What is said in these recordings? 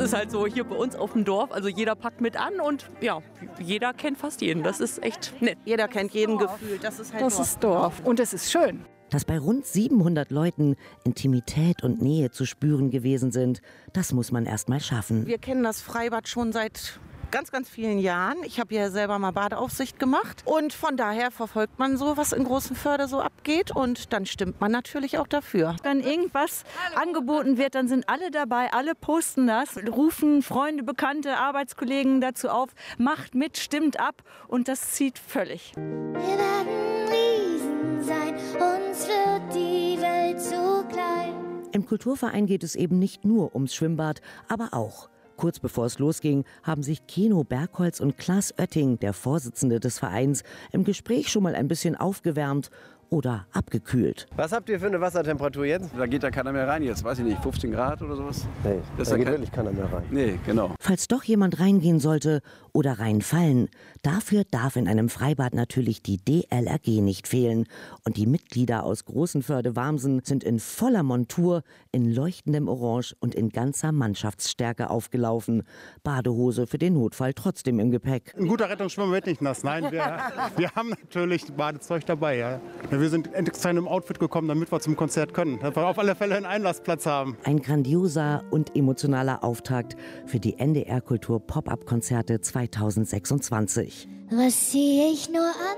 ist halt so hier bei uns auf dem Dorf. Also jeder packt mit an und ja, jeder kennt fast jeden. Das ist echt nett. Jeder kennt jeden gefühlt. Das ist halt Das ist Dorf und es ist schön. Dass bei rund 700 Leuten Intimität und Nähe zu spüren gewesen sind, das muss man erst mal schaffen. Wir kennen das Freibad schon seit ganz, ganz vielen Jahren. Ich habe ja selber mal Badeaufsicht gemacht und von daher verfolgt man so, was in Großenförde so abgeht und dann stimmt man natürlich auch dafür. Wenn irgendwas angeboten wird, dann sind alle dabei, alle posten das, rufen Freunde, Bekannte, Arbeitskollegen dazu auf, macht mit, stimmt ab und das zieht völlig. Wir werden Riesen sein, uns wird die Welt zu klein. Im Kulturverein geht es eben nicht nur ums Schwimmbad, aber auch. Kurz bevor es losging, haben sich Keno Bergholz und Klaas Oetting, der Vorsitzende des Vereins, im Gespräch schon mal ein bisschen aufgewärmt oder abgekühlt. Was habt ihr für eine Wassertemperatur jetzt? Da geht da keiner mehr rein jetzt, weiß ich nicht, 15 Grad oder sowas? Nee, da geht wirklich keiner mehr rein. Nee, genau. Falls doch jemand reingehen sollte oder reinfallen, dafür darf in einem Freibad natürlich die DLRG nicht fehlen. Und die Mitglieder aus Großenförde-Warmsen sind in voller Montur, in leuchtendem Orange und in ganzer Mannschaftsstärke aufgelaufen. Badehose für den Notfall trotzdem im Gepäck. Ein guter Rettungsschwimmer wird nicht nass. Nein, wir haben natürlich Badezeug dabei. Ja. Wir sind extra in einem Outfit gekommen, damit wir zum Konzert können. Dass wir auf alle Fälle einen Einlassplatz haben. Ein grandioser und emotionaler Auftakt für die NDR-Kultur-Pop-Up-Konzerte 2026. Was zieh ich nur an?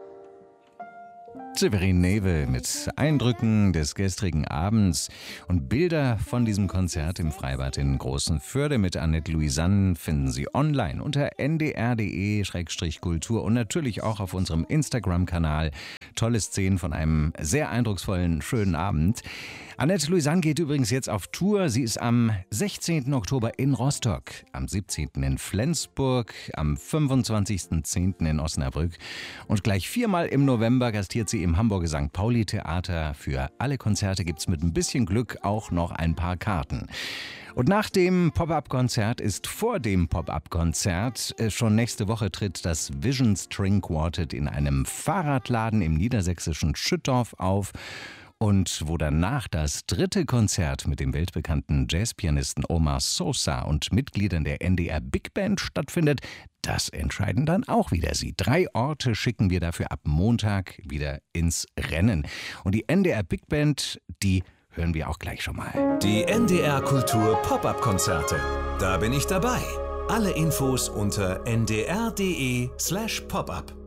Severin Newe mit Eindrücken des gestrigen Abends und Bilder von diesem Konzert im Freibad in Großenförde mit Annette Louisanne finden Sie online unter ndr.de/kultur und natürlich auch auf unserem Instagram-Kanal. Tolle Szenen von einem sehr eindrucksvollen, schönen Abend. Annette Louisanne geht übrigens jetzt auf Tour. Sie ist am 16. Oktober in Rostock, am 17. in Flensburg, am 25.10. in Osnabrück und gleich 4-mal im November gastiert sie im Hamburger St. Pauli Theater. Für alle Konzerte gibt's mit ein bisschen Glück auch noch ein paar Karten. Und nach dem Pop-Up-Konzert ist vor dem Pop-Up-Konzert schon nächste Woche tritt das Vision String Quartet in einem Fahrradladen im niedersächsischen Schüttorf auf. Und wo danach das dritte Konzert mit dem weltbekannten Jazzpianisten Omar Sosa und Mitgliedern der NDR Big Band stattfindet, das entscheiden dann auch wieder Sie. 3 Orte schicken wir dafür ab Montag wieder ins Rennen. Und die NDR Big Band, die hören wir auch gleich schon mal. Die NDR Kultur Pop-Up-Konzerte. Da bin ich dabei. Alle Infos unter ndr.de/popup.